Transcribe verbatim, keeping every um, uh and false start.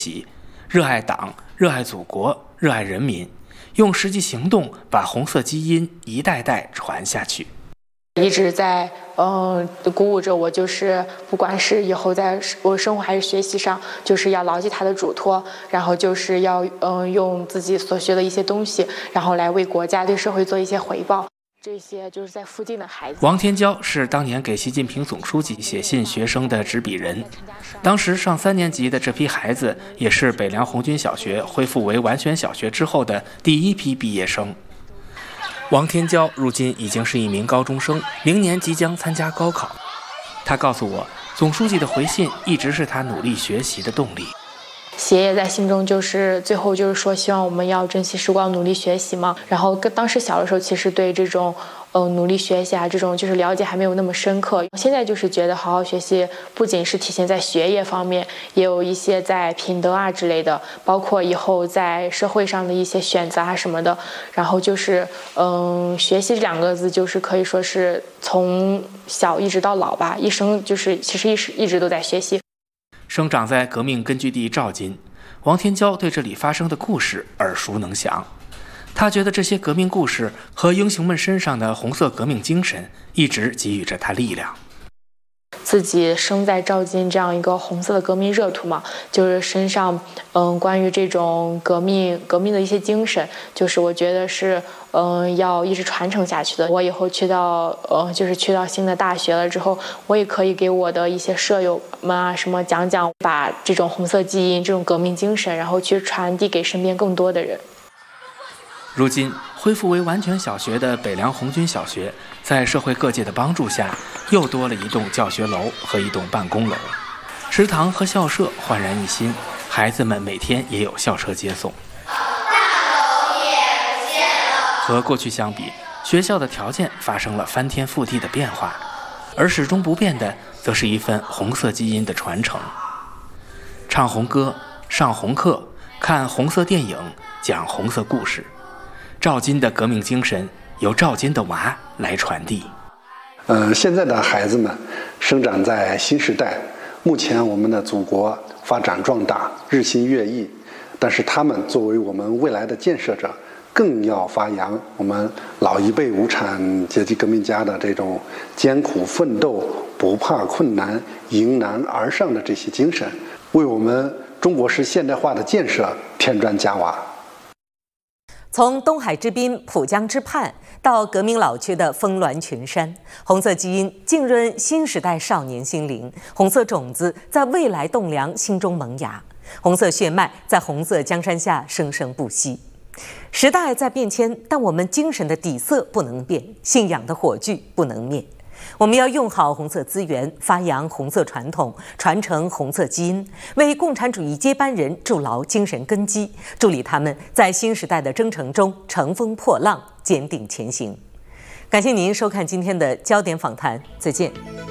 热爱党、热爱祖国、热爱人民，用实际行动把红色基因一代代传下去。 一直在嗯、呃、鼓舞着我，就是不管是以后在我生活还是学习上，就是要牢记他的嘱托，然后就是要嗯、呃、用自己所学的一些东西，然后来为国家对社会做一些回报。这些就是在附近的孩子。 王天骄是当年给习近平总书记写信学生的执笔人，当时上三年级的这批孩子也是北梁红军小学恢复为完全小学之后的第一批毕业生。王天骄如今已经是一名高中生，明年即将参加高考。他告诉我，总书记的回信一直是他努力学习的动力。 写也在信中，就是最后就是说，希望我们要珍惜时光，努力学习嘛。然后跟当时小的时候，其实对这种呃努力学习啊这种就是了解还没有那么深刻。现在就是觉得好好学习，不仅是体现在学业方面，也有一些在品德啊之类的，包括以后在社会上的一些选择啊什么的。然后就是嗯，学习这两个字，就是可以说是从小一直到老吧，一生就是其实一直一直都在学习。 生长在革命根据地赵金，王天骄对这里发生的故事耳熟能详。他觉得这些革命故事和英雄们身上的红色革命精神一直给予着他力量。 自己生在赵金这样一个红色的革命热土嘛，就是身上嗯关于这种革命革命的一些精神，就是我觉得是嗯要一直传承下去的。我以后去到呃就是去到新的大学了之后，我也可以给我的一些舍友们啊什么讲讲，把这种红色基因这种革命精神，然后去传递给身边更多的人。 如今恢复为完全小学的北梁红军小学，在社会各界的帮助下，又多了一栋教学楼和一栋办公楼，食堂和校舍焕然一新，孩子们每天也有校车接送。和过去相比，学校的条件发生了翻天覆地的变化，而始终不变的，则是一份红色基因的传承。唱红歌，上红课，看红色电影，讲红色故事。赵金的革命精神由赵金的娃来传递。 呃，现在的孩子们生长在新时代，目前我们的祖国发展壮大，日新月异，但是他们作为我们未来的建设者，更要发扬我们老一辈无产阶级革命家的这种艰苦奋斗、不怕困难、迎难而上的这些精神，为我们中国式现代化的建设添砖加瓦。 从东海之滨、浦江之畔到革命老区的峰峦群山，红色基因浸润新时代少年心灵，红色种子在未来栋梁心中萌芽，红色血脉在红色江山下生生不息。时代在变迁，但我们精神的底色不能变，信仰的火炬不能灭。我们要用好红色资源，发扬红色传统，传承红色基因，为共产主义接班人筑牢精神根基，助力他们在新时代的征程中乘风破浪，坚定前行。感谢您收看今天的焦点访谈，再见。